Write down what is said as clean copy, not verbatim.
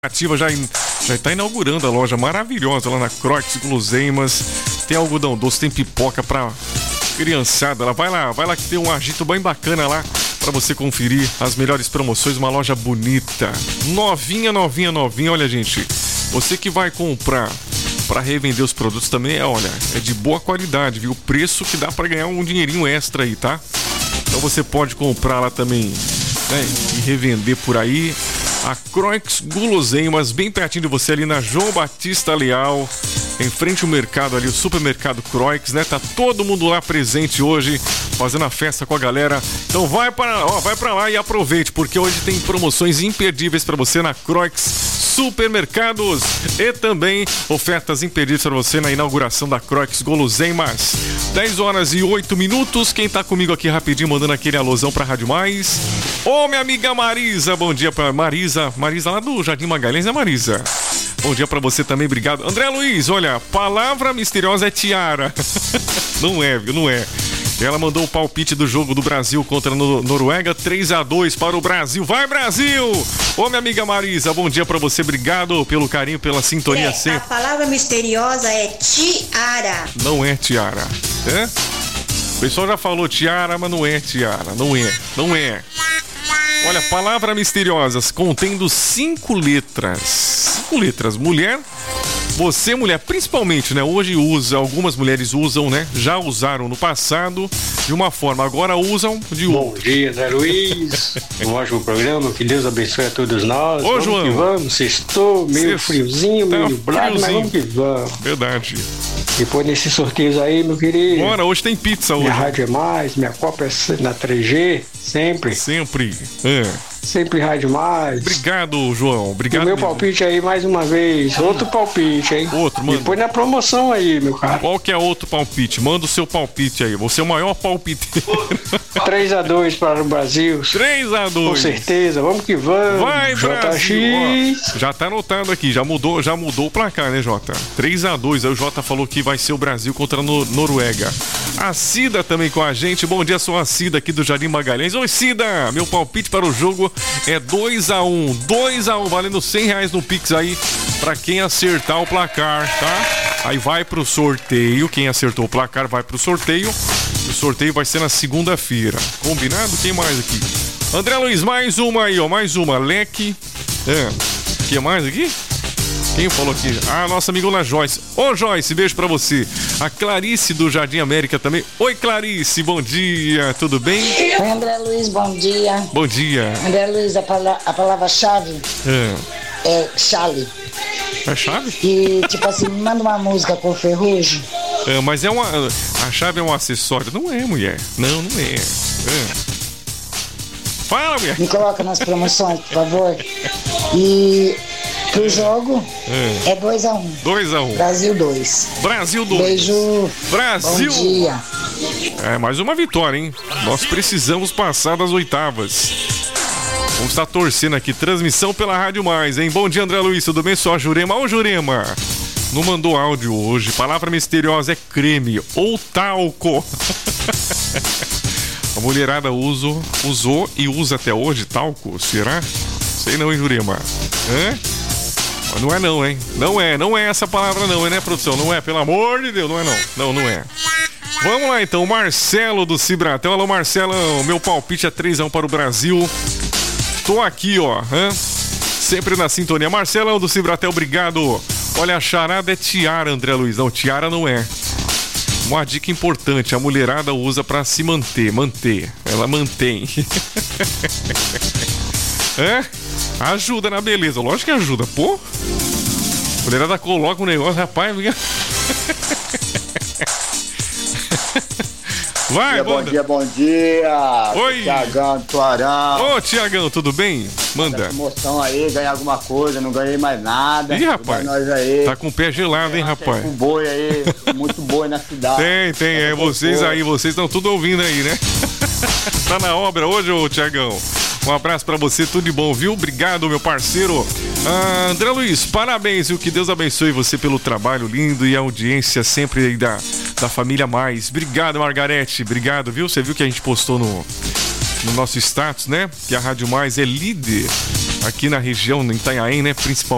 Ativa já está inaugurando a loja maravilhosa lá na Croix Guloseimas. Tem algodão doce, tem pipoca pra criançada. Vai lá que tem um agito bem bacana lá pra você conferir as melhores promoções. Uma loja bonita, novinha. Olha, gente, você que vai comprar pra revender os produtos também, é de boa qualidade, viu? O preço que dá pra ganhar um dinheirinho extra aí, tá? Então você pode comprar lá também, né, e revender por aí. A Croix Guloseimas, bem pertinho de você ali na João Batista Leal, em frente ao mercado ali, o supermercado Croix, né? Tá todo mundo lá presente hoje, fazendo a festa com a galera. Então vai pra lá e aproveite, porque hoje tem promoções imperdíveis pra você na Croix Supermercados e também ofertas imperdíveis pra você na inauguração da Croix Guloseimas. 10h08. Quem tá comigo aqui rapidinho, mandando aquele alôzão pra Rádio Mais. Ô, minha amiga Marisa, bom dia pra Marisa lá do Jardim Magalhães, né, Marisa? Bom dia pra você também, obrigado. André Luiz, olha, palavra misteriosa é tiara. Não é, viu? Não é. Ela mandou o palpite do jogo do Brasil contra a Noruega, 3-2 para o Brasil. Vai, Brasil! Ô, minha amiga Marisa, bom dia pra você, obrigado pelo carinho, pela sintonia sempre. A palavra misteriosa é tiara. Não é tiara, é? O pessoal já falou tiara, mas não é tiara, não é. Olha, palavra misteriosas contendo 5 letras. 5 letras. Mulher, você mulher, principalmente, né? Hoje algumas mulheres usam, né? Já usaram no passado de uma forma, agora usam de outra. Bom dia, Zé Luiz. Um ótimo programa, que Deus abençoe a todos nós. Ô, João. Que vamos, sextou, meio friozinho, meio nublado, mas vamos que vamos. Verdade. Depois desses sorteios aí, meu querido. Bora, hoje tem pizza hoje. Minha rádio é mais, minha copa é na 3G, sempre. Sempre. Sempre Rádio Mais. Obrigado, João. Obrigado. O meu palpite aí, mais uma vez. Outro palpite, hein? Outro, mano. Depois na promoção aí, meu cara. Qual que é outro palpite? Manda o seu palpite aí. Você é o maior palpiteiro. 3-2 para o Brasil. 3-2. Com certeza. Vamos que vamos. Vai, Brasil. Ó, já tá anotado aqui. Já mudou o placar, né, Jota? 3-2. Aí o Jota falou que vai ser o Brasil contra a Noruega. A Cida também com a gente. Bom dia, sou a Cida aqui do Jardim Magalhães. Oi, Cida. Meu palpite para o jogo é 2-1, valendo R$100 no Pix aí, pra quem acertar o placar, tá? Aí vai pro sorteio, quem acertou o placar vai pro sorteio, o sorteio vai ser na segunda-feira, combinado? Quem mais aqui? André Luiz, mais uma aí, ó, mais uma, Leque, que mais aqui? Quem falou aqui? Ah, nossa amigona Joyce. Ô, Joyce, beijo pra você. A Clarice do Jardim América também. Oi, Clarice, bom dia, tudo bem? Oi, André Luiz, bom dia. Bom dia. André Luiz, a palavra-chave é chale. É chave? E, tipo assim, me manda uma música com Ferrugem. Mas a chave é um acessório. Não é, mulher. Não é. Fala, mulher. Me coloca nas promoções, por favor. E... pro jogo é 2-1. 2-1. Brasil 2. Brasil 2. Beijo. Brasil. Bom dia. Mais uma vitória, hein? Nós precisamos passar das oitavas. Vamos estar torcendo aqui. Transmissão pela Rádio Mais, hein? Bom dia, André Luiz. Tudo bem? Só a Jurema. Ô, Jurema. Não mandou áudio hoje. Palavra misteriosa é creme ou talco. A mulherada usou e usa até hoje talco. Será? Sei não, hein, Jurema? Não é não, hein? Não é essa palavra não, né, produção? Não é, pelo amor de Deus, não é não. Não é. Vamos lá, então, Marcelo do Cibratel. Alô, Marcelo, meu palpite é 3-1 para o Brasil. Tô aqui, ó, sempre na sintonia. Marcelo do Cibratel, obrigado. Olha, a charada é tiara, André Luiz. Não, tiara não é. Uma dica importante, a mulherada usa pra se manter. Ela mantém. Ajuda na beleza, lógico que ajuda, pô. A mulherada coloca um negócio, rapaz. Vai, bom dia. Oi. Tiagão, Tuarão. Ô, Tiagão, tudo bem? Manda. Promoção aí, ganhar alguma coisa, não ganhei mais nada. Ih, rapaz, nós aí. tá com o pé gelado, hein, rapaz? Um boi aí, muito boi na cidade. Tem, vocês estão tudo ouvindo aí, né? Tá na obra hoje, ô Tiagão? Um abraço pra você, tudo de bom, viu? Obrigado, meu parceiro. André Luiz, parabéns, viu? Que Deus abençoe você pelo trabalho lindo e a audiência sempre aí da família Mais. Obrigado, Margarete. Obrigado, viu? Você viu que a gente postou no nosso status, né? Que a Rádio Mais é líder aqui na região, em Itanhaém, né? Principalmente.